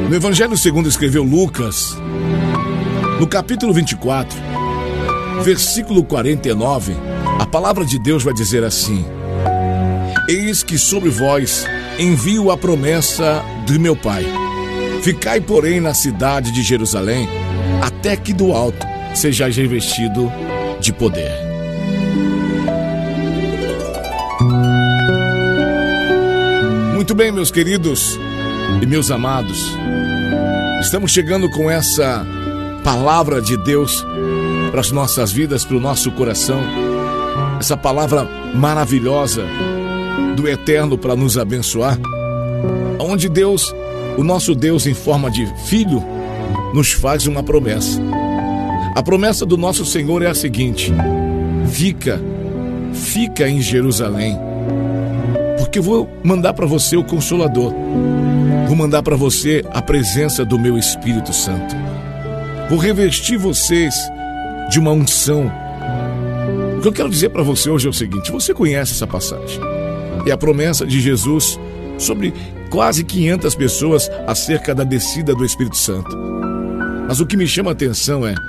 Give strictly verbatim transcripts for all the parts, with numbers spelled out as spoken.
No Evangelho segundo escreveu Lucas, no capítulo vinte e quatro, versículo quarenta e nove, a palavra de Deus vai dizer assim: eis que sobre vós envio a promessa de meu Pai. Ficai, porém, na cidade de Jerusalém, até que do alto sejais revestido de poder. Muito bem, meus queridos e meus amados, estamos chegando com essa palavra de Deus para as nossas vidas, para o nosso coração, essa palavra maravilhosa do Eterno para nos abençoar, onde Deus, o nosso Deus em forma de Filho, nos faz uma promessa. A promessa do nosso Senhor é a seguinte: fica, fica em Jerusalém, porque eu vou mandar para você o Consolador, vou mandar para você a presença do meu Espírito Santo, vou revestir vocês de uma unção. O que eu quero dizer para você hoje é o seguinte: você conhece essa passagem, é a promessa de Jesus sobre quase quinhentas pessoas acerca da descida do Espírito Santo. Mas o que me chama a atenção é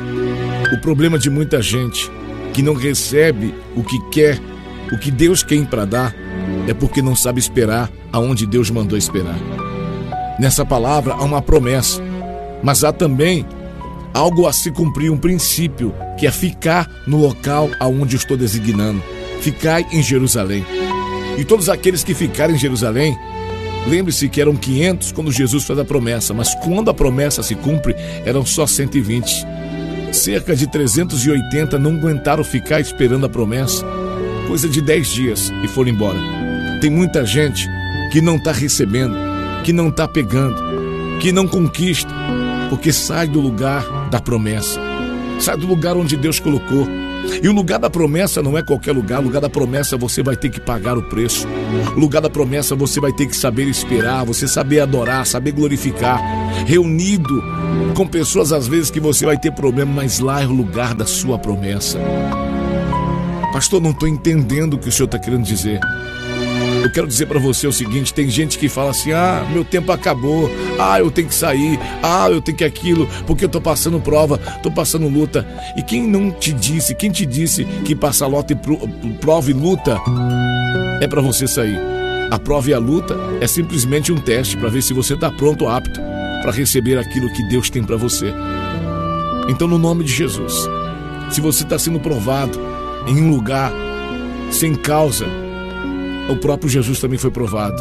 o problema de muita gente que não recebe o que quer, o que Deus tem para dar, é porque não sabe esperar aonde Deus mandou esperar. Nessa palavra há uma promessa, mas há também algo a se cumprir, um princípio, que é ficar no local aonde eu estou designando. Ficai em Jerusalém. E todos aqueles que ficarem em Jerusalém, lembre-se que eram quinhentos quando Jesus fez a promessa, mas quando a promessa se cumpre, eram só cento e vinte. Cerca de trezentos e oitenta não aguentaram ficar esperando a promessa, coisa de dez dias, e foram embora. Tem muita gente que não está recebendo, que não está pegando, que não conquista, porque sai do lugar da promessa, sai do lugar onde Deus colocou. E o lugar da promessa não é qualquer lugar. O lugar da promessa você vai ter que pagar o preço. O lugar da promessa você vai ter que saber esperar, você saber adorar, saber glorificar, reunido com pessoas às vezes que você vai ter problema, mas lá é o lugar da sua promessa. Pastor, não estou entendendo o que o senhor está querendo dizer. Eu quero dizer para você o seguinte: tem gente que fala assim: ah, meu tempo acabou, ah, eu tenho que sair, ah, eu tenho que aquilo, porque eu tô passando prova, tô passando luta. E quem não te disse, quem te disse que passar luta e prova e luta é para você sair? A prova e a luta é simplesmente um teste para ver se você está pronto ou apto para receber aquilo que Deus tem para você. Então, no nome de Jesus, se você está sendo provado em um lugar sem causa, o próprio Jesus também foi provado.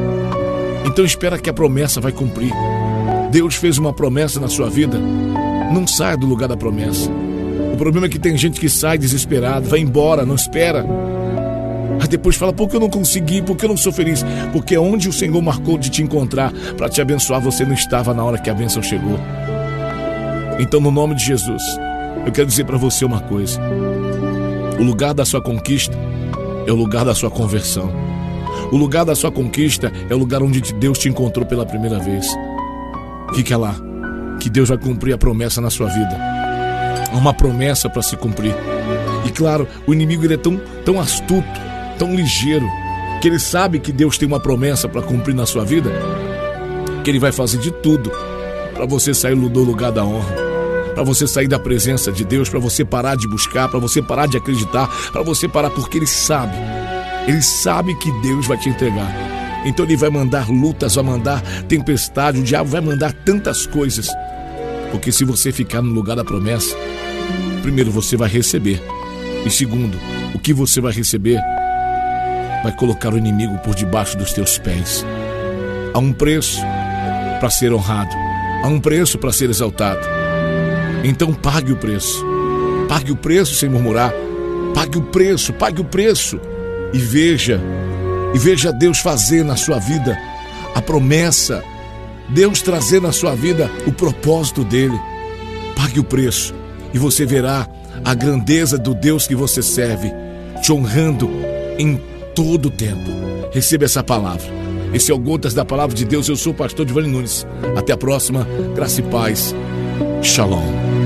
Então espera que a promessa vai cumprir. Deus fez uma promessa na sua vida, não saia do lugar da promessa. O problema é que tem gente que sai desesperado, vai embora, não espera. Aí depois fala: por que eu não consegui, por que eu não sou feliz? Porque onde o Senhor marcou de te encontrar para te abençoar, você não estava na hora que a bênção chegou. Então, no nome de Jesus, eu quero dizer para você uma coisa: o lugar da sua conquista é o lugar da sua conversão. O lugar da sua conquista é o lugar onde Deus te encontrou pela primeira vez. Fica lá, que Deus vai cumprir a promessa na sua vida. Há uma promessa para se cumprir. E claro, o inimigo ele é tão, tão astuto, tão ligeiro, que ele sabe que Deus tem uma promessa para cumprir na sua vida, que ele vai fazer de tudo para você sair do lugar da honra, para você sair da presença de Deus, para você parar de buscar, para você parar de acreditar, para você parar, porque ele sabe, ele sabe que Deus vai te entregar. Então ele vai mandar lutas, vai mandar tempestade, o diabo vai mandar tantas coisas, porque se você ficar no lugar da promessa, primeiro você vai receber, e segundo, o que você vai receber vai colocar o inimigo por debaixo dos teus pés. Há um preço para ser honrado, há um preço para ser exaltado. Então pague o preço, pague o preço sem murmurar, pague o preço, pague o preço e veja, e veja Deus fazer na sua vida a promessa, Deus trazer na sua vida o propósito dele. Pague o preço e você verá a grandeza do Deus que você serve, te honrando em todo o tempo. Receba essa palavra. Esse é o Gotas da Palavra de Deus. Eu sou o pastor Giovanni Nunes. Até a próxima. Graça e paz. Shalom.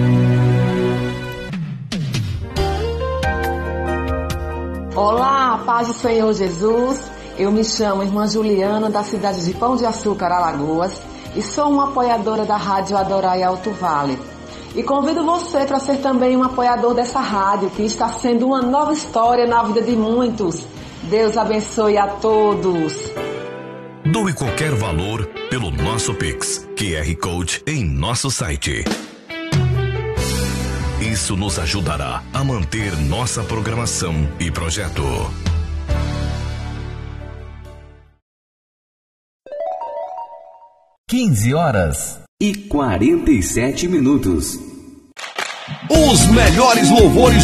Olá, paz do Senhor Jesus. Eu me chamo Irmã Juliana, da cidade de Pão de Açúcar, Alagoas. e sou uma apoiadora da Rádio Adorai Alto Vale. E convido você para ser também um apoiador dessa rádio, que está sendo uma nova história na vida de muitos. Deus abençoe a todos. Doe qualquer valor pelo nosso Pix, Q R Code em nosso site. Isso nos ajudará a manter nossa programação e projeto. quinze horas e quarenta e sete minutos. Os melhores louvores